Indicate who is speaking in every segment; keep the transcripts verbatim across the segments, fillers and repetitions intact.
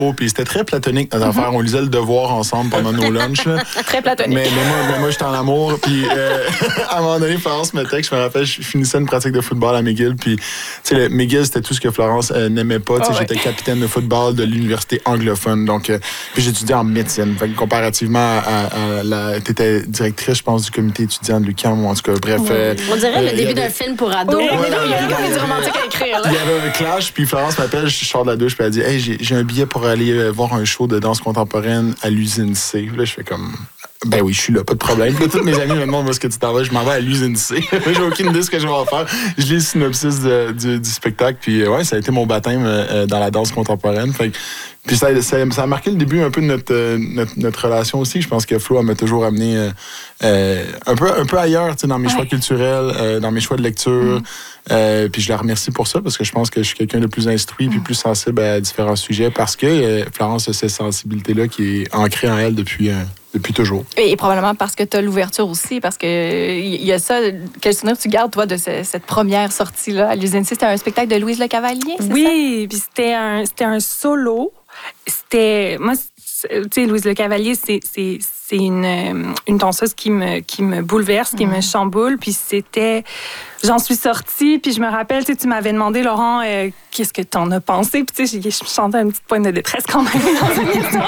Speaker 1: Oh, puis c'était très platonique notre affaire. Mm-hmm. On lisait Le Devoir ensemble pendant nos lunchs.
Speaker 2: Très platonique.
Speaker 1: Mais, mais, moi, mais moi, j'étais en amour. Puis euh, à un moment donné, Florence me texte. Je me rappelle, je finissais une pratique de football à McGill. Puis, tu sais, McGill, c'était tout ce que Florence euh, n'aimait pas. Oh, ouais. J'étais capitaine de football de l'université anglophone. Donc, euh, puis j'étudiais en médecine. Fait que comparativement à, à la... T'étais directrice, je pense, du comité étudiant de l'U Q A M. En tout cas, bref.
Speaker 3: Oui.
Speaker 1: Euh,
Speaker 3: On dirait
Speaker 1: euh,
Speaker 3: le début
Speaker 1: avait...
Speaker 3: d'un film pour ados.
Speaker 2: Oui, oui, non, il y a une comédie romantique à écrire. Là.
Speaker 1: Il y avait un clash. Puis Florence m'appelle, je sors de la douche. Puis elle dit, hey, j'ai, j'ai un billet pour aller voir un show de danse contemporaine à l'usine C. Là, je fais comme, ben oui, je suis là, pas de problème. Puis là, tous mes amis me demandent où est-ce que tu t'en vas. Je m'en vais à l'usine C. J'ai aucune idée de ce que je vais en faire. Je lis le synopsis de, du, du spectacle. Puis ouais, ça a été mon baptême euh, dans la danse contemporaine. Fait que, puis ça, ça, ça a marqué le début un peu de notre, euh, notre, notre relation aussi. Je pense que Flo, elle m'a toujours amené euh, euh, un, peu, un peu ailleurs, tu sais, dans mes ouais. choix culturels, euh, dans mes choix de lecture. Mm. Euh, puis je la remercie pour ça parce que je pense que je suis quelqu'un de plus instruit puis plus sensible à différents sujets parce que euh, Florence a cette sensibilité-là qui est ancrée en elle depuis, euh, depuis toujours.
Speaker 2: Et, et probablement parce que tu as l'ouverture aussi, parce que il y a ça. Quel souvenir tu gardes, toi, de ce, cette première sortie-là à l'usine C? C'était un spectacle de Louise Le Cavalier, c'est
Speaker 4: oui, puis c'était un, c'était un solo. C'était... Moi, tu sais, Louise Le Cavalier, c'est... c'est C'est une, une danseuse qui me, qui me bouleverse, qui mmh. me chamboule. Puis c'était... J'en suis sortie, puis je me rappelle, tu sais, tu m'avais demandé, Laurent, euh, qu'est-ce que t'en as pensé? Puis tu sais, je chantais une petite pointe de détresse quand même dans une émission.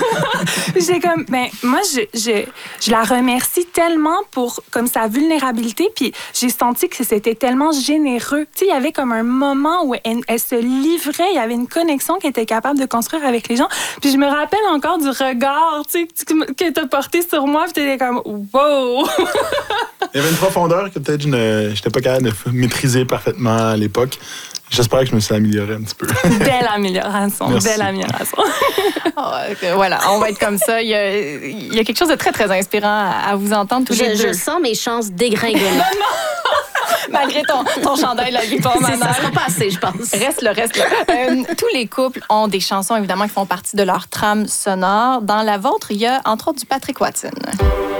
Speaker 4: J'ai comme... Ben, moi, je, je, je la remercie tellement pour comme sa vulnérabilité, puis j'ai senti que c'était tellement généreux. Tu sais, il y avait comme un moment où elle, elle se livrait, il y avait une connexion qu'elle était capable de construire avec les gens. Puis je me rappelle encore du regard, tu sais, que t'as porté sur moi, puis t'étais comme « wow! »
Speaker 1: Il y avait une profondeur que peut-être je n'étais pas capable de maîtriser parfaitement à l'époque. J'espère que je me suis amélioré un petit peu.
Speaker 4: Belle amélioration,
Speaker 1: Merci.
Speaker 4: Belle amélioration.
Speaker 2: Oh, okay, voilà, on va être comme ça. Il y, a, il y a quelque chose de très, très inspirant à vous entendre tous
Speaker 3: je,
Speaker 2: les deux.
Speaker 3: Je sens mes chances dégringoler.
Speaker 2: Non, non! Malgré ton, ton chandail, la victoire manage.
Speaker 3: Ça sera pas assez, je pense.
Speaker 2: Reste le reste. Euh, tous les couples ont des chansons, évidemment, qui font partie de leur trame sonore. Dans la vôtre, il y a, entre autres, du Patrick Watson.